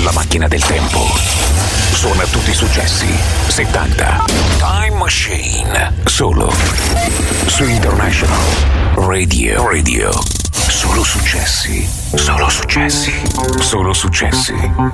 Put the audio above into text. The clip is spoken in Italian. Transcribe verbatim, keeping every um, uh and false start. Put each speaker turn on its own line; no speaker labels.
la macchina del tempo. Suona tutti i successi settanta. Time Machine. Solo su International Radio. Radio. Solo successi. Solo successi. Solo successi.